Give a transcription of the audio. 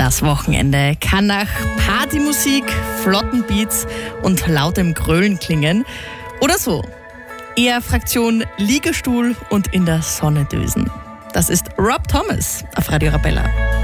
Das Wochenende kann nach Partymusik, flotten Beats und lautem Grölen klingen. Oder so. Eher Fraktion Liegestuhl und in der Sonne dösen. Das ist Rob Thomas auf Radio Arabella.